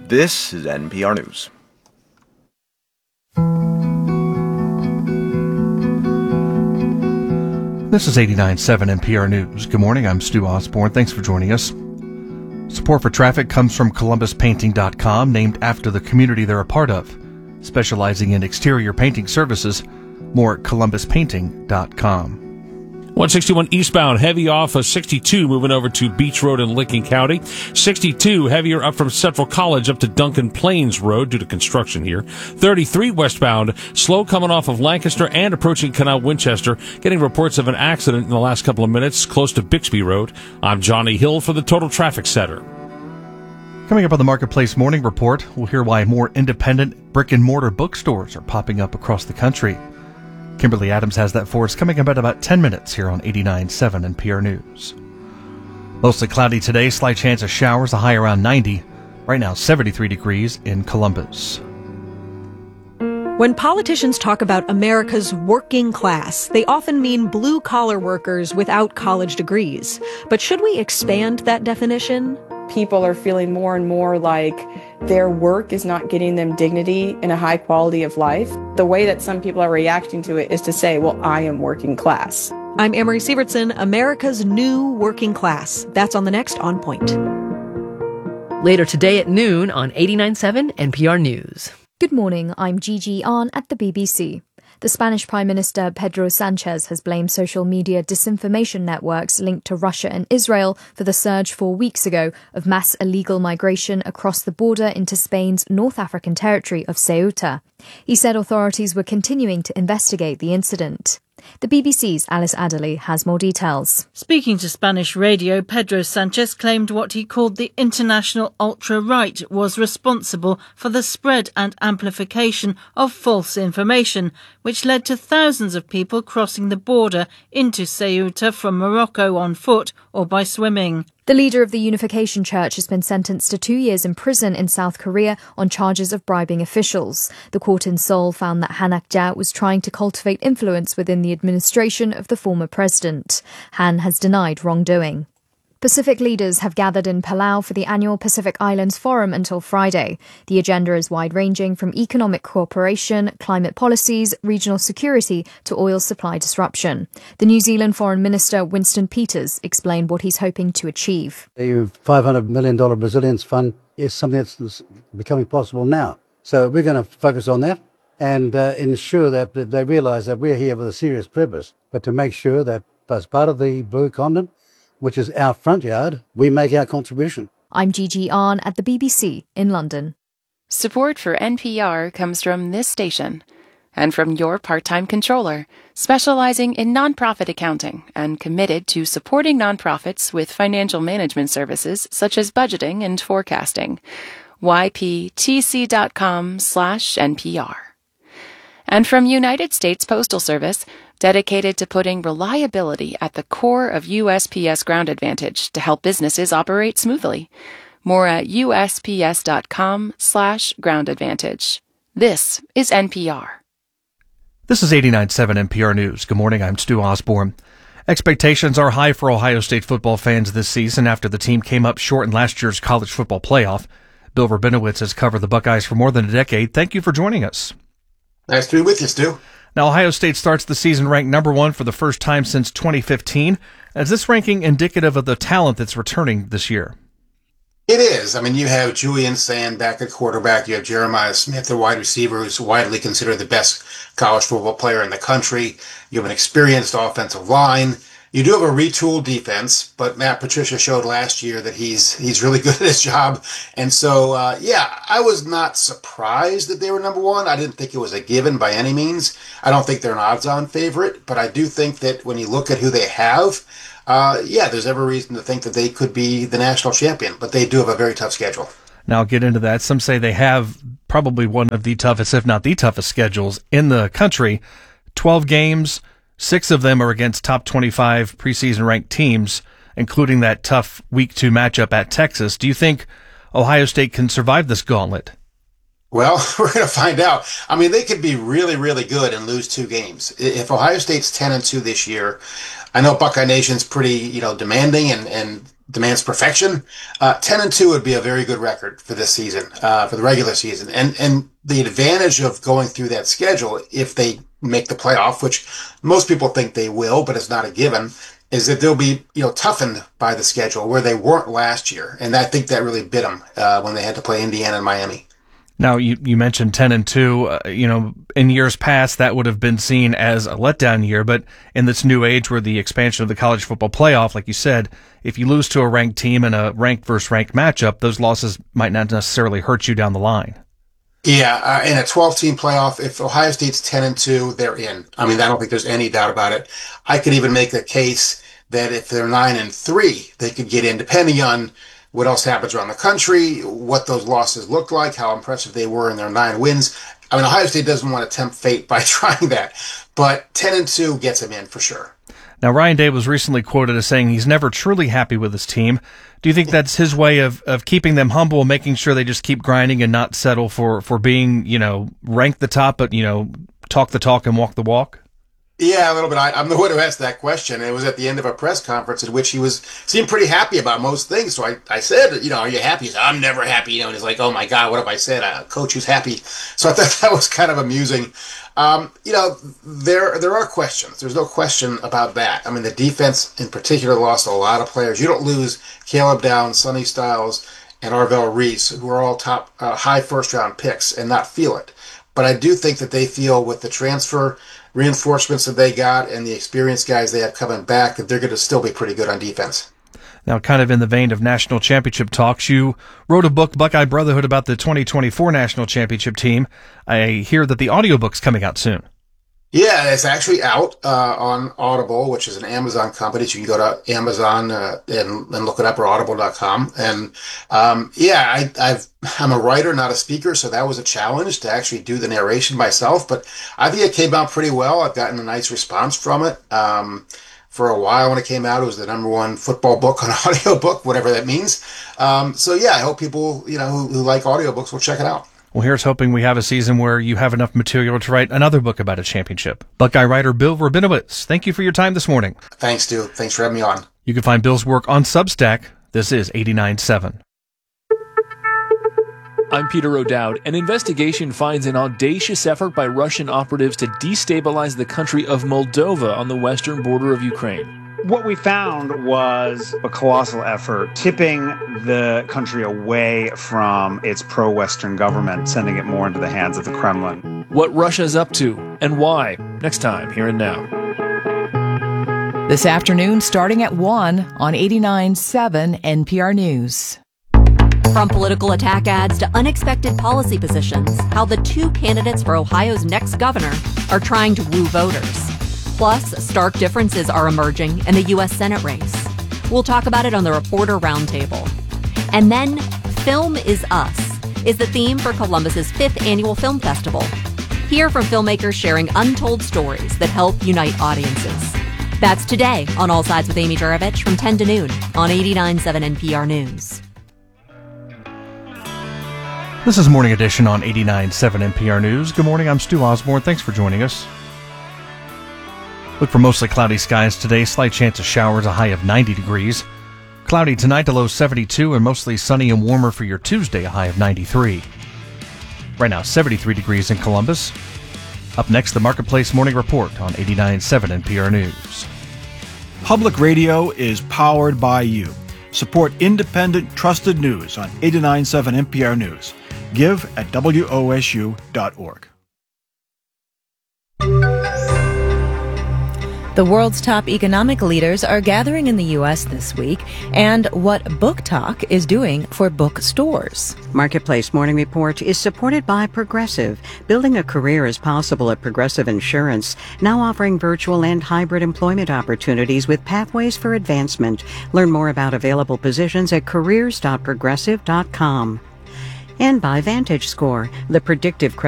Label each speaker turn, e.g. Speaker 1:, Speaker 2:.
Speaker 1: This is NPR News.
Speaker 2: This is 89.7 NPR News. Good morning, I'm Stu Osborne. Thanks for joining us. Support for traffic comes from ColumbusPainting.com, named after the community they're a part of, specializing in exterior painting services. More at ColumbusPainting.com.
Speaker 3: 161 eastbound, heavy off of 62, moving over to Beach Road in Licking County. 62, heavier up from Central College up to Duncan Plains Road due to construction here. 33 westbound, slow coming off of Lancaster and approaching Canal Winchester. Getting reports of an accident in the last couple of minutes close to Bixby Road. I'm Johnny Hill for the Total Traffic Center.
Speaker 2: Coming up on the Marketplace Morning Report, we'll hear why more independent brick-and-mortar bookstores are popping up across the country. Kimberly Adams has that for us coming up in about 10 minutes here on 89.7 NPR News. Mostly cloudy today, slight chance of showers, a high around 90. Right now, 73 degrees in Columbus.
Speaker 4: When politicians talk about America's working class, they often mean blue-collar workers without college degrees. But should we expand that definition?
Speaker 5: People are feeling more and more like their work is not getting them dignity and a high quality of life. The way that some people are reacting to it is to say, well, I am working class.
Speaker 4: I'm Amory Sievertson, America's new working class. That's on the next On Point.
Speaker 6: Later today at noon on 89.7 NPR News.
Speaker 7: Good morning, I'm Gigi Ahn at the BBC. The Spanish Prime Minister Pedro Sanchez has blamed social media disinformation networks linked to Russia and Israel for the surge 4 weeks ago of mass illegal migration across the border into Spain's North African territory of Ceuta. He said authorities were continuing to investigate the incident. The BBC's Alice Adderley has more details.
Speaker 8: Speaking to Spanish radio, Pedro Sanchez claimed what he called the international ultra-right was responsible for the spread and amplification of false information, which led to thousands of people crossing the border into Ceuta from Morocco on foot or by swimming.
Speaker 7: The leader of the Unification Church has been sentenced to 2 years in prison in South Korea on charges of bribing officials. The court in Seoul found that Han Ak-ja was trying to cultivate influence within the administration of the former president. Han has denied wrongdoing. Pacific leaders have gathered in Palau for the annual Pacific Islands Forum until Friday. The agenda is wide-ranging from economic cooperation, climate policies, regional security to oil supply disruption. The New Zealand Foreign Minister Winston Peters explained what he's hoping to achieve.
Speaker 9: The $500 million Resilience Fund is something that's becoming possible now. So we're going to focus on that and ensure that they realise that we're here with a serious purpose, but to make sure that as part of the Blue Continent, which is our front yard, we make our contribution.
Speaker 7: I'm Gigi Ahn at the BBC in London.
Speaker 10: Support for NPR comes from this station and from your part-time controller, specializing in nonprofit accounting and committed to supporting nonprofits with financial management services such as budgeting and forecasting. yptc.com/NPR. And from United States Postal Service, dedicated to putting reliability at the core of USPS Ground Advantage to help businesses operate smoothly. More at USPS.com/Ground Advantage. This is NPR.
Speaker 2: This is 89.7 NPR News. Good morning, I'm Stu Osborne. Expectations are high for Ohio State football fans this season after the team came up short in last year's college football playoff. Bill Rabinowitz has covered the Buckeyes for more than a decade. Thank you for joining us.
Speaker 11: Nice to be with you, Stu.
Speaker 2: Now, Ohio State starts the season ranked number 1 for the first time since 2015. Is this ranking indicative of the talent that's returning this year?
Speaker 11: It is. I mean, you have Julian Sand back at quarterback. You have Jeremiah Smith, the wide receiver, who's widely considered the best college football player in the country. You have an experienced offensive line. You do have a retooled defense, but Matt Patricia showed last year that he's really good at his job. And so, I was not surprised that they were number 1. I didn't think it was a given by any means. I don't think they're an odds-on favorite, but I do think that when you look at who they have, there's every reason to think that they could be the national champion, but they do have a very tough schedule.
Speaker 2: Now, I'll get into that. Some say they have probably one of the toughest, if not the toughest schedules in the country. 12 games. 6 of them are against top 25 preseason ranked teams, including that tough Week 2 matchup at Texas. Do you think Ohio State can survive this gauntlet?
Speaker 11: Well, we're going to find out. I mean, they could be really, really good and lose 2 games. If Ohio State's 10-2 this year, I know Buckeye Nation's pretty, demanding and demands perfection. 10-2 would be a very good record for this season, for the regular season. And the advantage of going through that schedule, if they make the playoff, which most people think they will, but it's not a given, is that they'll be, toughened by the schedule where they weren't last year. And I think that really bit them when they had to play Indiana and Miami.
Speaker 2: Now, you mentioned 10-2. In years past, that would have been seen as a letdown year. But in this new age where the expansion of the college football playoff, like you said, if you lose to a ranked team in a ranked versus ranked matchup, those losses might not necessarily hurt you down the line.
Speaker 11: Yeah, in a 12-team playoff, if Ohio State's 10-2, they're in. I mean, I don't think there's any doubt about it. I could even make a case that if they're 9-3, they could get in, depending on what else happens around the country, what those losses look like, how impressive they were in their 9 wins. I mean, Ohio State doesn't want to tempt fate by trying that, but 10-2 gets them in for sure.
Speaker 2: Now, Ryan Day was recently quoted as saying he's never truly happy with his team. Do you think that's his way of keeping them humble, making sure they just keep grinding and not settle for being, ranked the top, but, talk the talk and walk the walk?
Speaker 11: Yeah, a little bit. I'm the one who asked that question. It was at the end of a press conference in which he seemed pretty happy about most things. So I said, are you happy? He said, I'm never happy. And he's like, oh my God, what have I said? A coach who's happy. So I thought that was kind of amusing. There are questions. There's no question about that. I mean, the defense in particular lost a lot of players. You don't lose Caleb Downs, Sonny Styles, and Arvell Reese, who are all top high first-round picks, and not feel it. But I do think that they feel with the transfer reinforcements that they got and the experienced guys they have coming back that they're going to still be pretty good on defense.
Speaker 2: Now, kind of in the vein of national championship talks, you wrote a book, Buckeye Brotherhood, about the 2024 national championship team. I hear that the audiobook's coming out soon.
Speaker 11: Yeah, it's actually out on Audible, which is an Amazon company. So you can go to Amazon and look it up, or audible.com. And I'm a writer, not a speaker, so that was a challenge to actually do the narration myself. But I think it came out pretty well. I've gotten a nice response from it. For a while when it came out, it was the #1 football book on audiobook, whatever that means. I hope people who like audiobooks will check it out.
Speaker 2: Well, here's hoping we have a season where you have enough material to write another book about a championship. Buckeye writer Bill Rabinowitz, thank you for your time this morning.
Speaker 11: Thanks, Stu. Thanks for having me on.
Speaker 2: You can find Bill's work on Substack. This is 89.7.
Speaker 12: I'm Peter O'Dowd. An investigation finds an audacious effort by Russian operatives to destabilize the country of Moldova on the western border of Ukraine.
Speaker 13: What we found was a colossal effort tipping the country away from its pro-Western government, sending it more into the hands of the Kremlin.
Speaker 12: What Russia's up to and why, next time, Here and Now.
Speaker 14: This afternoon, starting at 1 on 89.7 NPR News.
Speaker 15: From political attack ads to unexpected policy positions, how the 2 candidates for Ohio's next governor are trying to woo voters. Plus, stark differences are emerging in the U.S. Senate race. We'll talk about it on the Reporter Roundtable. And then, Film is Us is the theme for Columbus's 5th annual film festival. Hear from filmmakers sharing untold stories that help unite audiences. That's today on All Sides with Amy Juravich from 10 to noon on 89.7 NPR News.
Speaker 2: This is Morning Edition on 89.7 NPR News. Good morning, I'm Stu Osborne. Thanks for joining us. Look for mostly cloudy skies today. Slight chance of showers, a high of 90 degrees. Cloudy tonight, a low 72, and mostly sunny and warmer for your Tuesday, a high of 93. Right now, 73 degrees in Columbus. Up next, the Marketplace Morning Report on 89.7 NPR News.
Speaker 16: Public radio is powered by you. Support independent, trusted news on 89.7 NPR News. Give at WOSU.org.
Speaker 17: The world's top economic leaders are gathering in the U.S. this week, and what Book Talk is doing for bookstores.
Speaker 18: Marketplace Morning Report is supported by Progressive. Building a career is possible at Progressive Insurance, now offering virtual and hybrid employment opportunities with pathways for advancement. Learn more about available positions at careers.progressive.com. And by VantageScore, the predictive